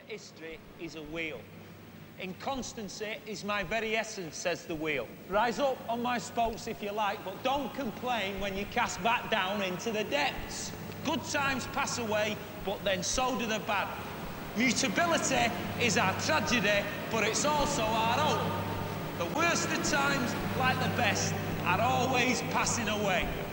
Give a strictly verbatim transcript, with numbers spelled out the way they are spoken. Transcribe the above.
history is a wheel. Inconstancy is my very essence, says the wheel. Rise up on my spokes if you like, but don't complain when you cast back down into the depths. Good times pass away, but then so do the bad. Mutability is our tragedy, but it's also our hope. The worst of times, like the best, are always passing away.